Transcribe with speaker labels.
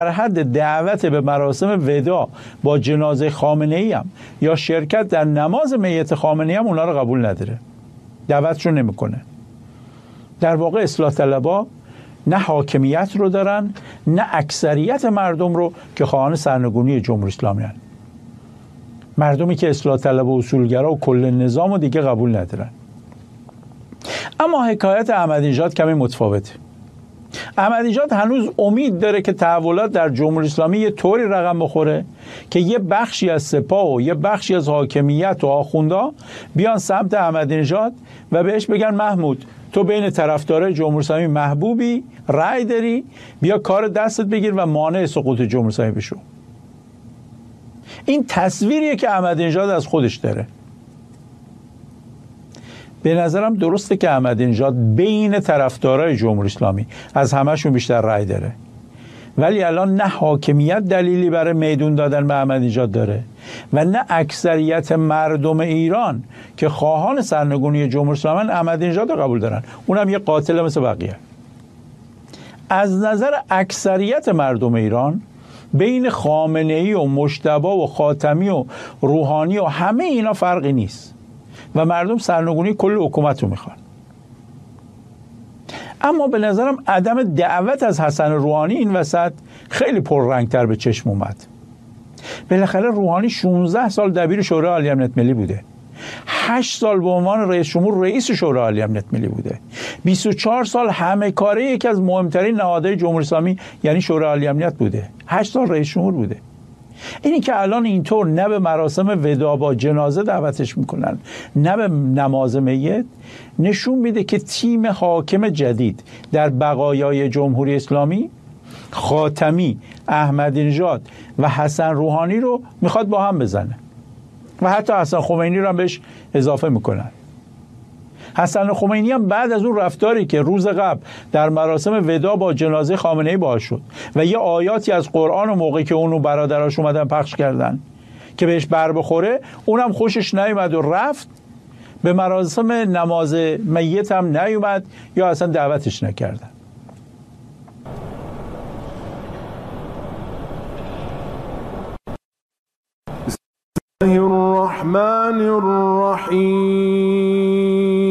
Speaker 1: در حد دعوت به مراسم ودا با جنازه خامنه‌ای هم یا شرکت در نماز میت خامنه‌ای هم اونا رو قبول نداره، دعوتشون نمیکنه. در واقع اصلاح طلبا نه حاکمیت رو دارن نه اکثریت مردم رو که خواهان سرنگونی جمهوری اسلامی هستند. مردمی که اصلاح طلب و اصولگرا و کل نظام رو دیگه قبول ندارن. اما حکایت احمدی‌نژاد کمی متفاوته. احمدی‌نژاد هنوز امید داره که تحولات در جمهوری اسلامی یه طوری رقم بخوره که یه بخشی از سپاه و یه بخشی از حاکمیت و آخوندا بیان سمت احمدی‌نژاد و بهش بگن محمود تو بین طرفدارای جمهوری اسلامی محبوبی، رأی داری، بیا کار دستت بگیر و مانع سقوط جمهوری اسلامی بشو. این تصویریه که احمدی‌نژاد از خودش داره. به نظرم درسته که احمدی‌نژاد بین طرفدارای جمهوری اسلامی از همه‌شون بیشتر رأی داره، ولی الان نه حاکمیت دلیلی برای میدون دادن به احمدی‌نژاد داره و نه اکثریت مردم ایران که خواهان سرنگونی جمهوری اسلامی احمدی‌نژاد رو قبول دارن. اونم یه قاتل مثل بقیه. از نظر اکثریت مردم ایران بین خامنه‌ای و مجتبی و خاتمی و روحانی و همه اینا فرقی نیست و مردم سرنگونی کل حکومت رو میخوان. اما به نظرم عدم دعوت از حسن روحانی این وسط خیلی پررنگتر به چشم اومد. بالاخره روحانی 16 سال دبیر شورای عالی امنیت ملی بوده، 8 سال به عنوان رئیس جمهور رئیس شورای عالی امنیت ملی بوده، 24 سال همه کاره یکی از مهمترین نهادهای جمهوری اسلامی یعنی شورای عالی امنیت بوده، 8 سال رئیس جمهور بوده. اینی که الان اینطور نه به مراسم ودا با جنازه دعوتش میکنن نه به نماز میت نشون میده که تیم حاکم جدید در بقایای جمهوری اسلامی خاتمی، احمدی‌نژاد و حسن روحانی رو میخواد با هم بزنه و حتی حسن خمینی رو هم بهش اضافه میکنن. حسن خمینی هم بعد از اون رفتاری که روز قبل در مراسم ودا با جنازه خامنه‌ای باعث شد و یه آیاتی از قرآن و موقعی که اونو برادراش اومدن پخش کردن که بهش بر بخوره اونم خوشش نیومد و رفت، به مراسم نماز میت هم نیومد یا اصلا دعوتش نکردن.
Speaker 2: الرحمن الرحیم